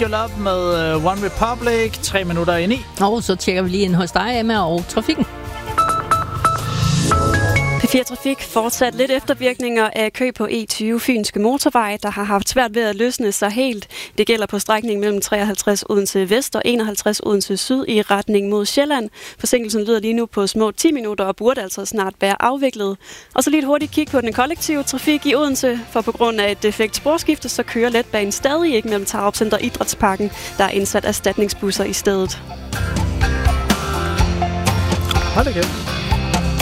Your Love med One Republic, 3 minutter i 9. Og så tjekker vi lige ind hos dig, Emma, og trafikken. P4 Trafik fortsat lidt eftervirkninger af kø på E20 Fynske Motorvej, der har haft svært ved at løsne sig helt. Det gælder på strækningen mellem 53 Odense Vest og 51 Odense Syd i retning mod Sjælland. Forsinkelsen lyder lige nu på små 10 minutter og burde altså snart være afviklet. Og så lige et hurtigt kig på den kollektive trafik i Odense, for på grund af et defekt sporskifte, så kører letbanen stadig ikke mellem Tarup Center og Idrætsparken. Der er indsat erstatningsbusser i stedet. Hold da kæft.